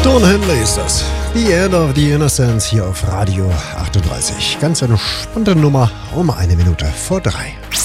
Don Henley ist das. The End of the Innocence hier auf Radio 38. Ganz eine spannende Nummer um 1 Minute vor 3.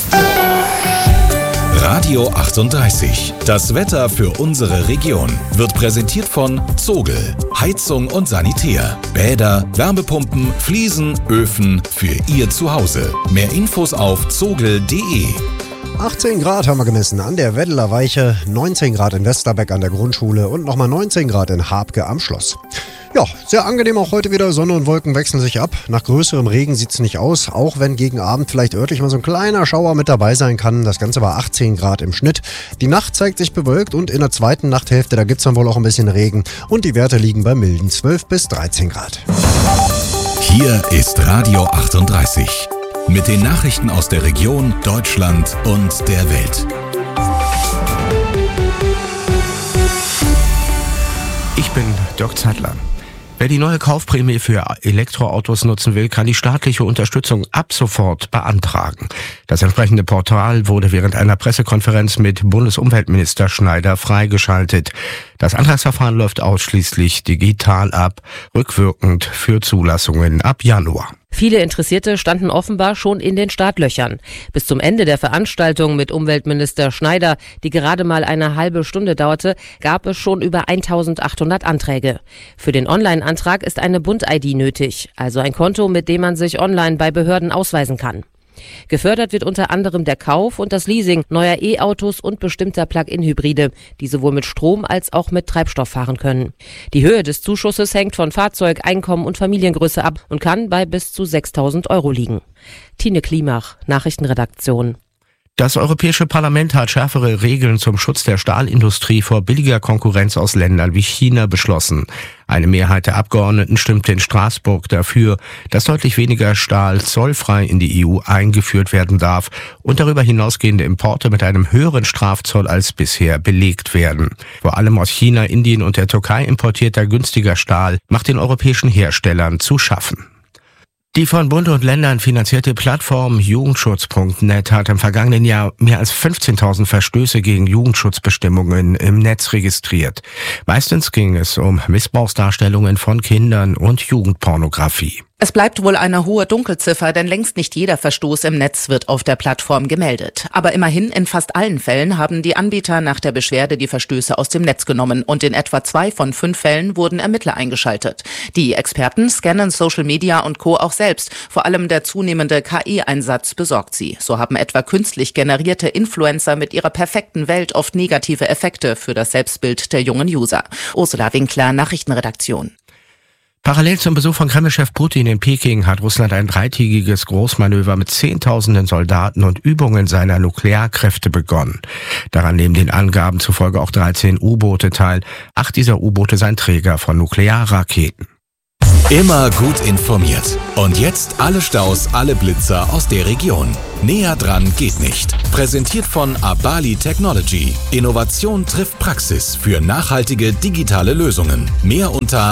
Radio 38. Das Wetter für unsere Region wird präsentiert von Zogel. Heizung und Sanitär. Bäder, Wärmepumpen, Fliesen, Öfen für Ihr Zuhause. Mehr Infos auf zogel.de. 18 Grad haben wir gemessen an der Weddeler Weiche, 19 Grad in Westerbeck an der Grundschule und nochmal 19 Grad in Habke am Schloss. Ja, sehr angenehm auch heute wieder. Sonne und Wolken wechseln sich ab. Nach größerem Regen sieht es nicht aus, auch wenn gegen Abend vielleicht örtlich mal so ein kleiner Schauer mit dabei sein kann. Das Ganze war 18 Grad im Schnitt. Die Nacht zeigt sich bewölkt und in der zweiten Nachthälfte, da gibt es dann wohl auch ein bisschen Regen. Und die Werte liegen bei milden 12 bis 13 Grad. Hier ist Radio 38. Mit den Nachrichten aus der Region, Deutschland und der Welt. Ich bin Dirk Zeitler. Wer die neue Kaufprämie für Elektroautos nutzen will, kann die staatliche Unterstützung ab sofort beantragen. Das entsprechende Portal wurde während einer Pressekonferenz mit Bundesumweltminister Schneider freigeschaltet. Das Antragsverfahren läuft ausschließlich digital ab, rückwirkend für Zulassungen ab Januar. Viele Interessierte standen offenbar schon in den Startlöchern. Bis zum Ende der Veranstaltung mit Umweltminister Schneider, die gerade mal eine halbe Stunde dauerte, gab es schon über 1800 Anträge. Für den Online-Antrag ist eine Bund-ID nötig, also ein Konto, mit dem man sich online bei Behörden ausweisen kann. Gefördert wird unter anderem der Kauf und das Leasing neuer E-Autos und bestimmter Plug-in-Hybride, die sowohl mit Strom als auch mit Treibstoff fahren können. Die Höhe des Zuschusses hängt von Fahrzeug, Einkommen und Familiengröße ab und kann bei bis zu 6.000 € liegen. Tine Klimach, Nachrichtenredaktion. Das Europäische Parlament hat schärfere Regeln zum Schutz der Stahlindustrie vor billiger Konkurrenz aus Ländern wie China beschlossen. Eine Mehrheit der Abgeordneten stimmte in Straßburg dafür, dass deutlich weniger Stahl zollfrei in die EU eingeführt werden darf und darüber hinausgehende Importe mit einem höheren Strafzoll als bisher belegt werden. Vor allem aus China, Indien und der Türkei importierter günstiger Stahl macht den europäischen Herstellern zu schaffen. Die von Bund und Ländern finanzierte Plattform Jugendschutz.net hat im vergangenen Jahr mehr als 15.000 Verstöße gegen Jugendschutzbestimmungen im Netz registriert. Meistens ging es um Missbrauchsdarstellungen von Kindern und Jugendpornografie. Es bleibt wohl eine hohe Dunkelziffer, denn längst nicht jeder Verstoß im Netz wird auf der Plattform gemeldet. Aber immerhin, in fast allen Fällen haben die Anbieter nach der Beschwerde die Verstöße aus dem Netz genommen und in etwa 2 von 5 Fällen wurden Ermittler eingeschaltet. Die Experten scannen Social Media und Co. auch selbst. Vor allem der zunehmende KI-Einsatz besorgt sie. So haben etwa künstlich generierte Influencer mit ihrer perfekten Welt oft negative Effekte für das Selbstbild der jungen User. Ursula Winkler, Nachrichtenredaktion. Parallel zum Besuch von Kremlchef Putin in Peking hat Russland ein 3-tägiges Großmanöver mit Zehntausenden Soldaten und Übungen seiner Nuklearkräfte begonnen. Daran nehmen den Angaben zufolge auch 13 U-Boote teil. 8 dieser U-Boote seien Träger von Nuklearraketen. Immer gut informiert. Und jetzt alle Staus, alle Blitzer aus der Region. Näher dran geht nicht. Präsentiert von Abali Technology. Innovation trifft Praxis für nachhaltige digitale Lösungen. Mehr unter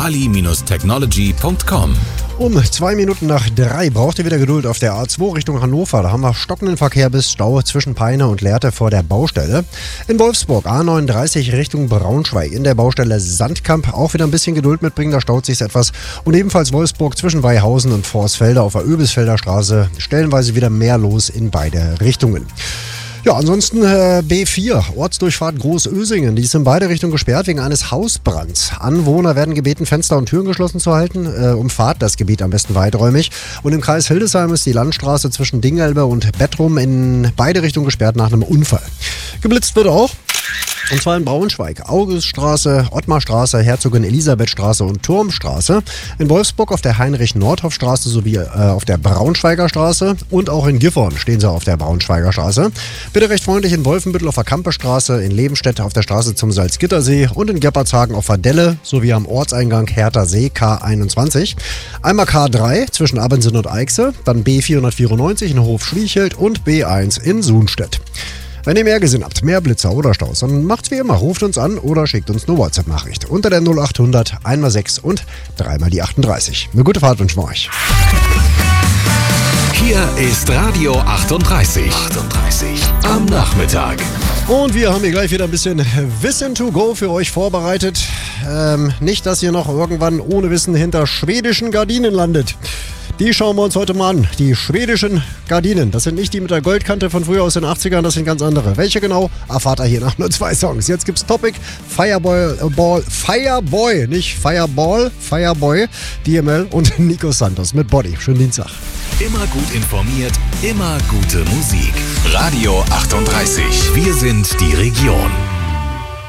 abali-technology.com. Um 2 Minuten nach 3 braucht ihr wieder Geduld auf der A2 Richtung Hannover. Da haben wir stockenden Verkehr bis Stau zwischen Peine und Lehrte vor der Baustelle. In Wolfsburg A39 Richtung Braunschweig in der Baustelle Sandkamp auch wieder ein bisschen Geduld mitbringen, da staut sich etwas. Und ebenfalls Wolfsburg zwischen Weihausen und Vorsfelder auf der Öbisfelder Straße stellenweise wieder mehr los in beide Richtungen. Ja, ansonsten B4, Ortsdurchfahrt Großösingen. Die ist in beide Richtungen gesperrt wegen eines Hausbrands. Anwohner werden gebeten, Fenster und Türen geschlossen zu halten. Umfahrt das Gebiet am besten weiträumig. Und im Kreis Hildesheim ist die Landstraße zwischen Dingelbe und Bettrum in beide Richtungen gesperrt nach einem Unfall. Geblitzt wird auch. Und zwar in Braunschweig, Auguststraße, Ottmarstraße, Herzogin-Elisabeth-Straße und Turmstraße. In Wolfsburg auf der Heinrich-Nordhoff-Straße sowie auf der Braunschweiger Straße. Und auch in Gifhorn stehen sie auf der Braunschweiger Straße. Bitte recht freundlich in Wolfenbüttel auf der Kampestraße, in Lebenstedt auf der Straße zum Salzgittersee und in Geppartshagen auf der Delle sowie am Ortseingang Hertha-See K21. Einmal K3 zwischen Abensen und Eichse, dann B494 in Hof-Schliechelt und B1 in Sunstedt. Wenn ihr mehr gesehen habt, mehr Blitzer oder Staus, dann macht's wie immer, ruft uns an oder schickt uns eine WhatsApp-Nachricht unter der 0800 1x6 und 3x38. Eine gute Fahrt wünschen wir euch. Hier ist Radio 38. Am Nachmittag. Und wir haben hier gleich wieder ein bisschen Wissen to go für euch vorbereitet. Nicht, dass ihr noch irgendwann ohne Wissen hinter schwedischen Gardinen landet. Die schauen wir uns heute mal an. Die schwedischen Gardinen. Das sind nicht die mit der Goldkante von früher aus den 80ern, das sind ganz andere. Welche genau? Erfahrt ihr hier nach nur 2 Songs. Jetzt gibt's Topic, Fireboy, nicht Fireball, Fireboy, DML und Nico Santos mit Body. Schönen Dienstag. Immer gut informiert, immer gute Musik. Radio 38. Wir sind die Region.